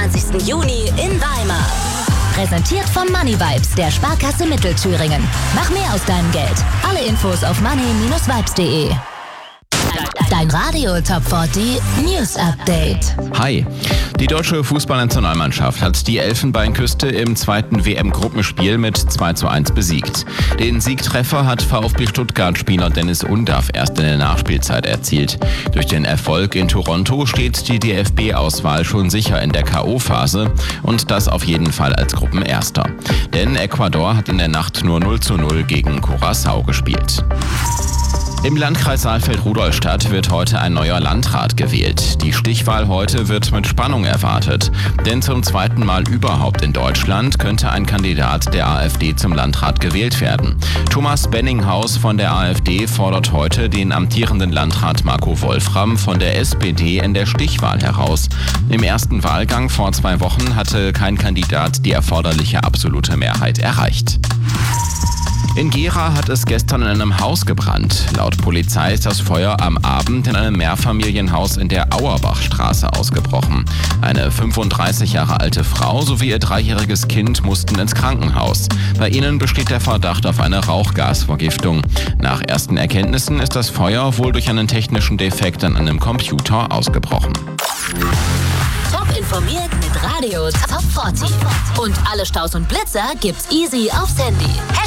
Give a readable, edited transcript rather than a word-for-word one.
24. Juni in Weimar. Präsentiert von Money Vibes, der Sparkasse Mittelthüringen. Mach mehr aus deinem Geld. Alle Infos auf money-vibes.de. Dein Radio Top 40 News Update. Hi, die deutsche Fußballnationalmannschaft hat die Elfenbeinküste im zweiten WM-Gruppenspiel mit 2:1 besiegt. Den Siegtreffer hat VfB Stuttgart-Spieler Dennis Undaff erst in der Nachspielzeit erzielt. Durch den Erfolg in Toronto steht die DFB-Auswahl schon sicher in der K.O.-Phase und das auf jeden Fall als Gruppenerster. Denn Ecuador hat in der Nacht nur 0:0 gegen Curaçao gespielt. Im Landkreis Saalfeld-Rudolstadt wird heute ein neuer Landrat gewählt. Die Stichwahl heute wird mit Spannung erwartet. Denn zum zweiten Mal überhaupt in Deutschland könnte ein Kandidat der AfD zum Landrat gewählt werden. Thomas Benninghaus von der AfD fordert heute den amtierenden Landrat Marco Wolfram von der SPD in der Stichwahl heraus. Im ersten Wahlgang vor 2 Wochen hatte kein Kandidat die erforderliche absolute Mehrheit erreicht. In Gera hat es gestern in einem Haus gebrannt. Laut Polizei ist das Feuer am Abend in einem Mehrfamilienhaus in der Auerbachstraße ausgebrochen. Eine 35 Jahre alte Frau sowie ihr 3-jähriges Kind mussten ins Krankenhaus. Bei ihnen besteht der Verdacht auf eine Rauchgasvergiftung. Nach ersten Erkenntnissen ist das Feuer wohl durch einen technischen Defekt an einem Computer ausgebrochen. Top informiert mit Radio Top 40. Und alle Staus und Blitzer gibt's easy aufs Handy.